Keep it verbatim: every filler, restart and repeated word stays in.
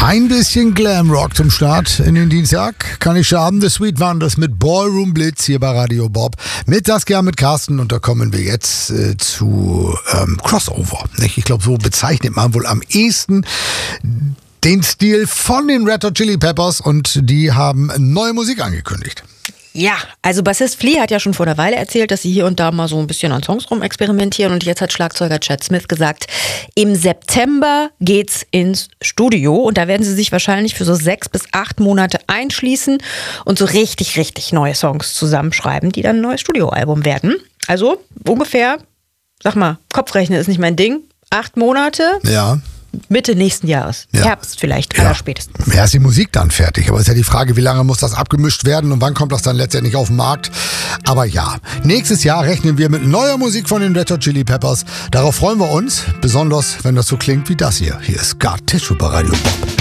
Ein bisschen Glamrock zum Start in den Dienstag. Kann ich schaden. The Sweet Wonders mit Ballroom Blitz hier bei Radio Bob. Mit Saskia, mit Carsten. Und da kommen wir jetzt äh, zu ähm, Crossover. Nicht? Ich glaube, so bezeichnet man wohl am ehesten den Stil von den Red Hot Chili Peppers. Und die haben neue Musik angekündigt. Ja, also Bassist Flea hat ja schon vor einer Weile erzählt, dass sie hier und da mal so ein bisschen an Songs rumexperimentieren, und jetzt hat Schlagzeuger Chad Smith gesagt, im September geht's ins Studio, und da werden sie sich wahrscheinlich für so sechs bis acht Monate einschließen und so richtig, richtig neue Songs zusammenschreiben, die dann ein neues Studioalbum werden. Also ungefähr, sag mal, Kopfrechnen ist nicht mein Ding, acht Monate. Ja. Mitte nächsten Jahres. Ja. Herbst vielleicht, ja. allerspätestens. Ja, ist die Musik dann fertig. Aber es ist ja die Frage, wie lange muss das abgemischt werden und wann kommt das dann letztendlich auf den Markt. Aber ja, nächstes Jahr rechnen wir mit neuer Musik von den Red Hot Chili Peppers. Darauf freuen wir uns, besonders wenn das so klingt wie das hier. Hier ist Scar Tissue bei Radio Bob.